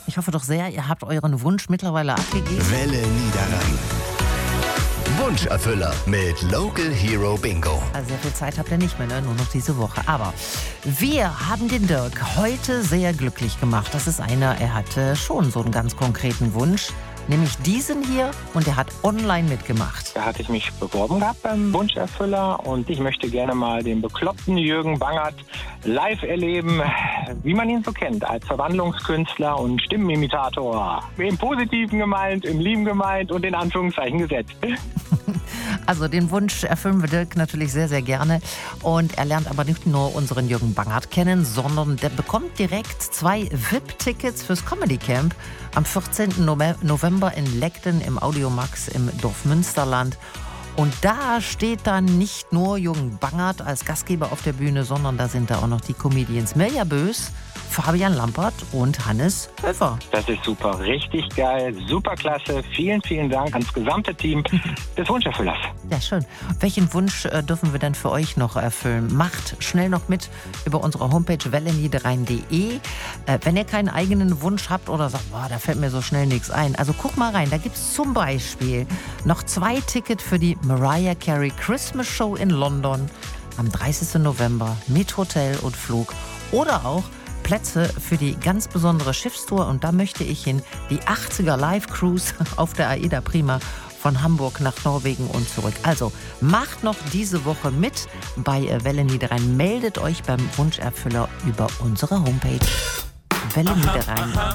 Ich hoffe doch sehr, ihr habt euren Wunsch mittlerweile abgegeben. Welle Niederrhein. Wunscherfüller mit Local Hero Bingo. Also sehr viel Zeit habt ihr nicht mehr, ne? Nur noch diese Woche. Aber wir haben den Dirk heute sehr glücklich gemacht. Das ist einer, er hatte schon so einen ganz konkreten Wunsch. Nämlich diesen hier, und er hat online mitgemacht. Da hatte ich mich beworben gehabt beim Wunscherfüller und ich möchte gerne mal den bekloppten Jürgen Bangert live erleben, wie man ihn so kennt, als Verwandlungskünstler und Stimmenimitator. Im Positiven gemeint, im Lieben gemeint und in Anführungszeichen gesetzt. Also den Wunsch erfüllen wir Dirk natürlich sehr, sehr gerne. Und er lernt aber nicht nur unseren Jürgen Bangert kennen, sondern der bekommt direkt 2 VIP-Tickets fürs Comedy Camp am 14. November in Legden im Audiomax im Dorf Münsterland. Und da steht dann nicht nur Jürgen Bangert als Gastgeber auf der Bühne, sondern da sind da auch noch die Comedians Mirja Bös, Fabian Lampert und Hannes Höfer. Das ist super, richtig geil, super klasse. Vielen, vielen Dank ans gesamte Team des Wunscherfüllers. Ja, schön. Welchen Wunsch dürfen wir denn für euch noch erfüllen? Macht schnell noch mit über unsere Homepage welleniederrhein.de. Wenn ihr keinen eigenen Wunsch habt oder sagt, boah, da fällt mir so schnell nichts ein. Also guck mal rein, da gibt es zum Beispiel noch 2 Tickets für die Mariah Carey Christmas Show in London am 30. November mit Hotel und Flug. Oder auch Plätze für die ganz besondere Schiffstour, und da möchte ich hin, die 80er Live Cruise auf der AIDA Prima von Hamburg nach Norwegen und zurück. Also macht noch diese Woche mit bei Welle Niederrhein. Meldet euch beim Wunscherfüller über unsere Homepage. Welle Niederrhein.